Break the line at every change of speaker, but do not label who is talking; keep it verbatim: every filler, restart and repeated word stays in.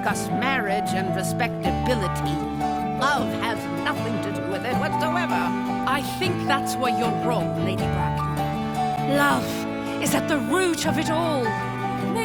discuss marriage and respectability. Love has nothing to do with it whatsoever.
I think that's where you're wrong, Lady Bracknell. Love is at the root of it all.